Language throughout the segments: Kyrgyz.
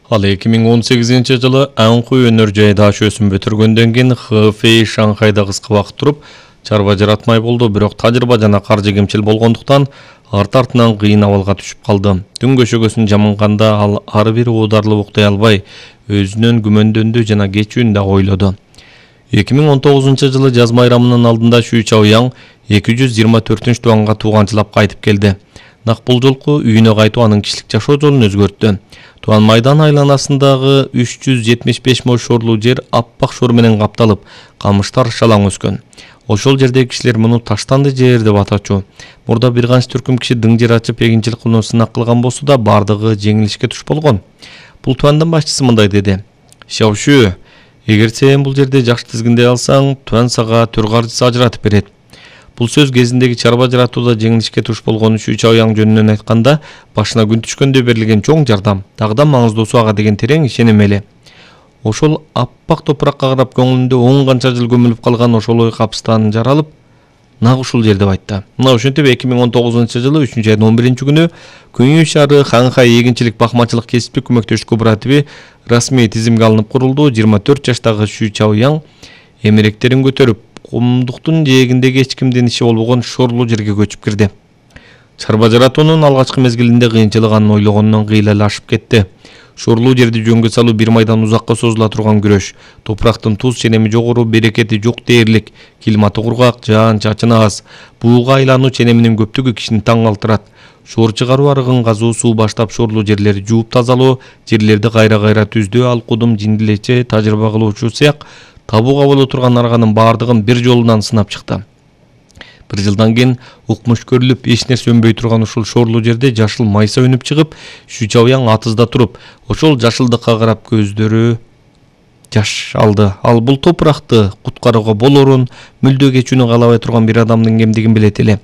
Ал 2018-жылы Анху өнөр жайда өсүм бүтүргөндөн кийин Хэфэй Шанхайда кыска убакыт туруп, чарба жаратмай болду, бирок тажрыйба жана каржы кемчил болгондуктан арт-артынан кыйын абалга түшүп калды. Түн көшөгөсүн жаманганда ал ар бир оодарлы уктай албай, өзүнөн күмөндөндү жана кечүүнү да ойлоду. 2019-жылы жаз майрамынын алдында Шу Чаояң 224-туганга тууганчылап кайтып келди. Нак бул жолку үйүнө кайтуу анын кишилик жашоо жолун өзгөрттү. Туган майдан айланасындагы 375 мо шорлуу жер аппак шор менен капталып, камыштар шалаң өскөн. Ошол жердеги кишилер муну таштанды жер деп атачу. Мурда бир канча түркүм киши дың жер ачып эгинчилик кылууну сынак кылган болсо да, бардыгы жеңилишке туш болгон. Бул туандын башчысы мындай деди: "Шаошу, эгер сен бул жерде жакшы тизгиндей алсаң, туан сага төр каржысы ажыратып берет." Бул сөз кезиндеги чарба жаратууда жеңилишке туш болгон Шу Чаояң жөнүнөн айтканда, башына күн түшкөндө берилген чоң жардам, дагы да маңыздуусу ага деген терең ишеним эле. Ошол аппак топуракка карап көңүлүндө 10 канча жыл көмүлүп калган ошол ой капыстан жаралып, нак ушул жер деп айтты. Мына ошентип 2019-жылы 3-айдын 11-күнү Күнү шаары Ханхай эгинчилик бакмачылык кесиптик көмөктөш кооперативи расмий тизимге алынып курулду. 24 жаштагы Шу Чаояң эмеректерин көтөрүп, кумдуктун жээгиндеги эч кимдин иши болбогон шорлуу жерге көчүп кирди. Чарба жаратуунун алгачкы мезгилинде кыйынчылык анын ойлогонунан кыйла эле ашып кетти. Шорлуу жерди жөнгө салуу бир майдан узакка созула турган күрөш. Топурактын туз ченеми жогору, берекети жок дээрлик, климаты кургак, жаан-чачыны аз. Бууга айлануу ченеминин көптүгү кишини таң калтырат. Шоор чыгаруу арыгын казуу, суу баштап шорлуу жерлерди жууп тазалоо, жерлерди кайра түздөө, алкудум, жиндилече, тажрыйба кылуучу сыяк табууга боло турган арганын баардыгын бир жолунан сынап чыкты. Бир жылдан кийин укмуш көрүлүп, эч нерсе өнбөй турган ушул шорлуу жерде жашыл майса өнүп чыгып, Шу Чаояң атызда туруп, ошол жашылдыкка карап көздөрү жаш алды. Ал бул топуракты куткарууга болорун, мүлдө кечүүнү каалабай турган бир адамдын кемдигин билет эле.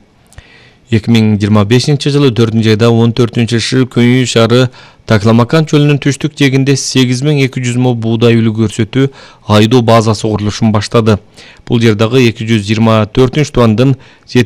2025-жылы 4-айда 14-шы Күнү шаары Такламакан чөлүнүн түштүк жээгинде 8200 мо буудай үлү көрсөтүү айдоо базасы курулушун баштады. Бул жердагы 224-туандын